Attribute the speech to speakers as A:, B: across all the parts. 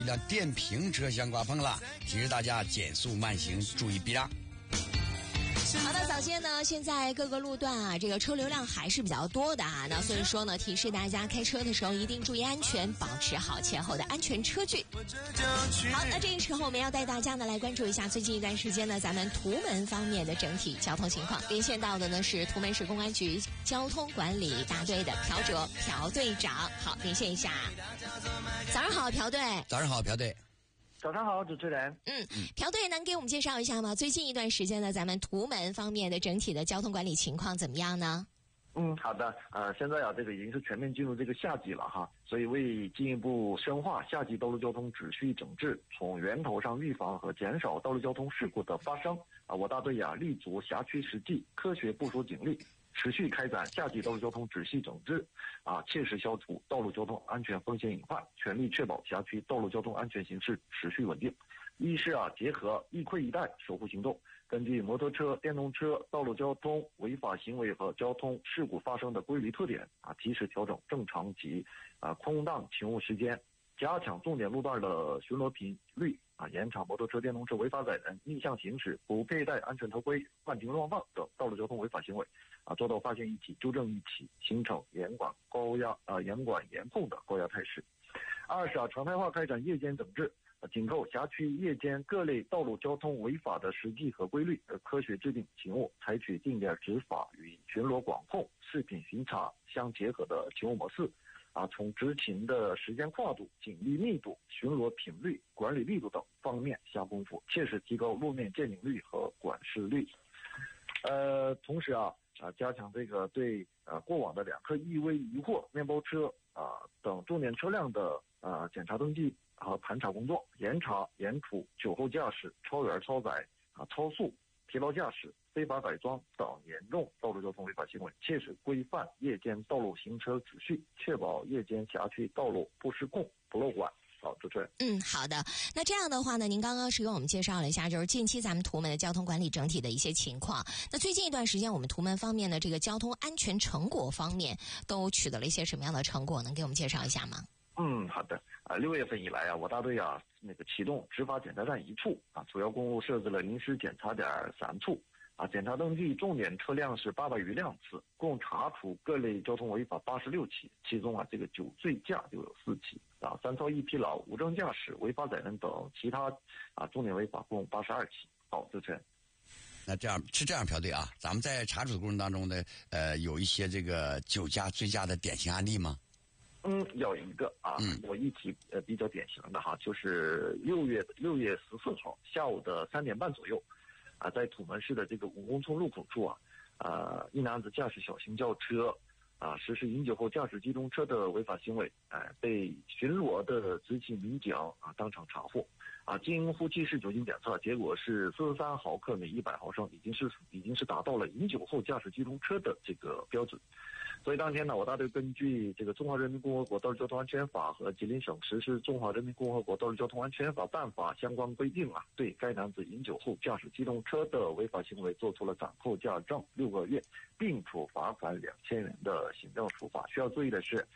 A: 一辆电瓶车相刮碰了，提示大家减速慢行，注意避让。
B: 好的，早间呢，现在各个路段啊，这个车流量还是比较多的啊，那所以说呢，提示大家开车的时候一定注意安全，保持好前后的安全车距。好，那这个时候我们要带大家呢来关注一下最近一段时间呢咱们图门方面的整体交通情况。连线到的呢是图门市公安局交通管理大队的朴哲朴队长。好，连线一下。早上好，朴队。
A: 早上好，朴队。
C: 早上好，主持人。
B: 朴队能给我们介绍一下吗？最近一段时间呢，咱们图门方面的整体的交通管理情况怎么样呢？
C: 好的。现在这个已经是全面进入这个夏季了哈，所以为进一步深化夏季道路交通秩序整治，从源头上预防和减少道路交通事故的发生我大队立足辖区实际，科学部署警力，持续开展夏季道路交通秩序整治切实消除道路交通安全风险隐患，全力确保辖区道路交通安全形势持续稳定。一是结合一盔一带守护行动，根据摩托车、电动车道路交通违法行为和交通事故发生的规律特点及时调整正常及空档勤务时间，加强重点路段的巡逻频率延长摩托车、电动车违法载人、逆向行驶、不佩戴安全头盔、乱停乱放等道路交通违法行为做到发现一起、纠正一起，形成严管严控的高压态势。二是常态化开展夜间整治，紧扣辖区夜间各类道路交通违法的实际和规律，科学制定勤务，采取定点执法与巡逻管控、视频巡查相结合的勤务模式从执勤的时间跨度、警力密度、巡逻频率、管理力度等方面下功夫，切实提高路面见警率和管事率。同时加强这个对过往的2克异味疑惑面包车等重点车辆的检查登记和盘查工作，严查严处酒后驾驶、超员超载超速、疲劳驾驶、非法改装等严重道路交通违法行为，切实规范夜间道路行车秩序，确保夜间辖区道路不失控、不漏管。好，主持人。
B: 好的。那这样的话呢，您刚刚是给我们介绍了一下，就是近期咱们图门的交通管理整体的一些情况。那最近一段时间，我们图门方面的这个交通安全成果方面都取得了一些什么样的成果？能给我们介绍一下吗？
C: 好的。6月份以来我大队启动执法检查站1处主要公路设置了临时检查点3处检查登记重点车辆是800余辆次，共查处各类交通违法86起，其中这个酒醉驾就有4起3超1疲劳、无证驾驶、违法载人等其他重点违法共82起。好，主持人。
A: 那这样朴队咱们在查处的过程当中呢，有一些这个酒驾、醉驾的典型案例吗？
C: 有一个我一起比较典型的就是6月14号下午的3点半左右在土门市的这个武功村路口处一男子驾驶小型轿车实施饮酒后驾驶机动车的违法行为，被巡逻的执勤民警当场查获经呼气式酒精检测，结果是43毫克每100毫升，已经是达到了饮酒后驾驶机动车的这个标准。所以当天呢，我大队根据这个《中华人民共和国道路交通安全法》和吉林省实施《中华人民共和国道路交通安全法》办法相关规定对该男子饮酒后驾驶机动车的违法行为做出了暂扣驾证6个月，并处罚款2000元的行政处罚。需要注意的是，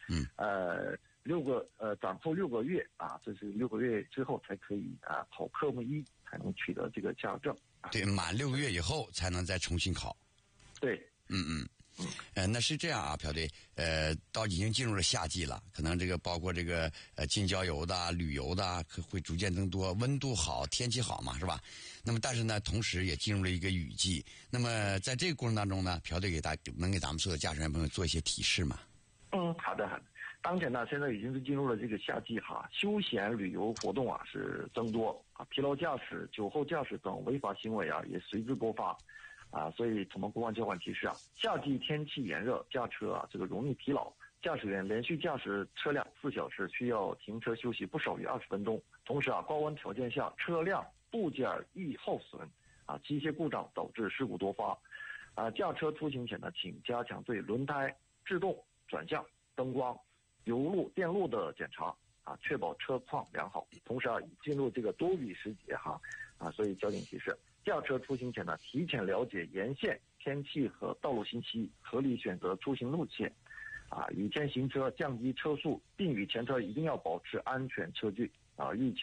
C: 暂扣6个月这是6个月之后才可以考科目1才能取得这个驾证
A: 对，满6个月以后才能再重新考。
C: 对。
A: 那是这样朴队，已经进入了夏季了，可能这个包括这个近郊游的、旅游的会逐渐增多，温度好，天气好嘛，是吧？那么但是呢，同时也进入了一个雨季。那么在这个过程当中呢，朴队能给咱们所有驾驶员朋友做一些提示吗？
C: 好的。当前呢，现在已经是进入了这个夏季休闲旅游活动是增多疲劳驾驶、酒后驾驶等违法行为也随之多发所以土门公安交管提示夏季天气炎热，驾车这个容易疲劳，驾驶员连续驾驶车辆4小时需要停车休息不少于20分钟。同时高温条件下，车辆部件易耗损机械故障导致事故多发驾车出行前呢，请加强对轮胎、制动、转向、灯光、油路、电路的检查确保车况良好。同时已进入这个多雨时节所以交警提示，驾车出行前呢，提前了解沿线天气和道路信息，合理选择出行路线雨天行车，降低车速，并与前车一定要保持安全车距疫情